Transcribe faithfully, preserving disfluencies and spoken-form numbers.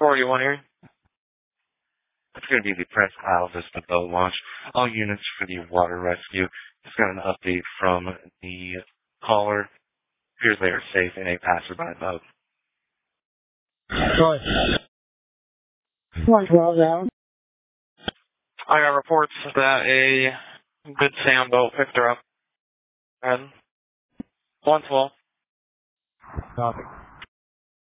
forty-one here. It's going to be the Presque Isle Vista boat launch. All units for the water rescue. Just got an update from the caller. Appears they are safe in a passerby boat. Troy. one twelve down. I got reports that a Good Sam boat picked her up. And one twelve. Copy.